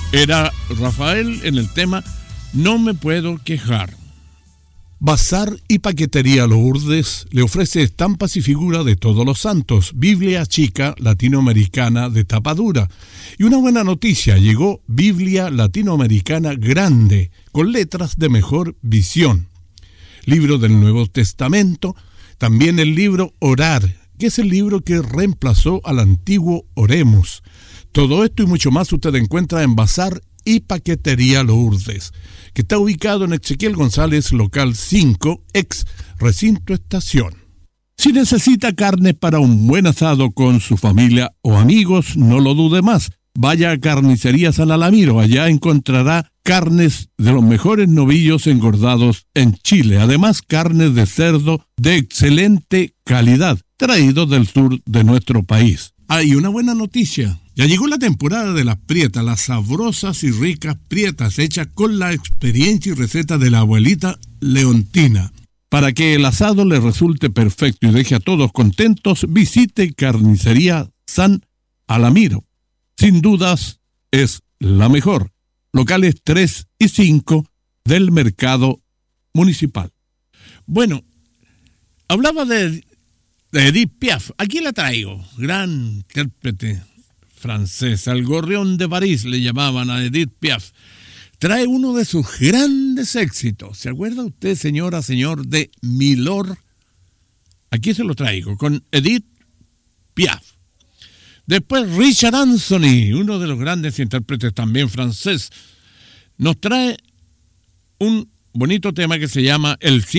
Era Rafael en el tema No me puedo quejar. Bazar y Paquetería Lourdes le ofrece estampas y figuras de todos los santos, Biblia chica latinoamericana de tapa dura. Y una buena noticia, llegó Biblia latinoamericana grande, con letras de mejor visión. Libro del Nuevo Testamento, también el libro Orar, que es el libro que reemplazó al antiguo Oremos. Todo esto y mucho más usted encuentra en Bazar y Paquetería Lourdes, que está ubicado en Ezequiel González, local 5, ex Recinto Estación. Si necesita carne para un buen asado con su familia o amigos, no lo dude más. Vaya a Carnicería San Alamiro, allá encontrará carnes de los mejores novillos engordados en Chile. Además, carnes de cerdo de excelente calidad, traídos del sur de nuestro país. Y una buena noticia. Ya llegó la temporada de las prietas, las sabrosas y ricas prietas hechas con la experiencia y receta de la abuelita Leontina. Para que el asado le resulte perfecto y deje a todos contentos, visite Carnicería San Alamiro. Sin dudas, es la mejor. Locales 3 y 5 del mercado municipal. Bueno, hablaba de Edith Piaf. Aquí la traigo. Gran intérprete francesa. El gorrión de París le llamaban a Edith Piaf. Trae uno de sus grandes éxitos. ¿Se acuerda usted, señora, señor, de Milord? Aquí se lo traigo, con Edith Piaf. Después Richard Anthony, uno de los grandes intérpretes también francés, nos trae un bonito tema que se llama El